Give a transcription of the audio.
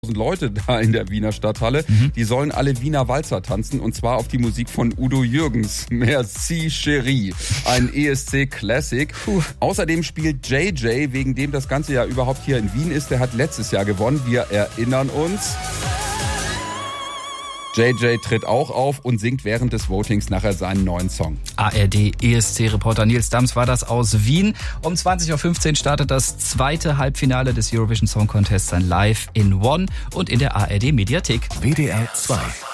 Leute da in der Wiener Stadthalle, die sollen alle Wiener Walzer tanzen und zwar auf die Musik von Udo Jürgens. Merci Chérie, ein ESC Classic. Außerdem spielt JJ, wegen dem das Ganze ja überhaupt hier in Wien ist, der hat letztes Jahr gewonnen, wir erinnern uns. JJ tritt auch auf und singt während des Votings nachher seinen neuen Song. ARD-ESC-Reporter Nils Dams war das aus Wien. Um 20.15 Uhr startet das zweite Halbfinale des Eurovision Song Contests dann live in One und in der ARD-Mediathek. WDR 2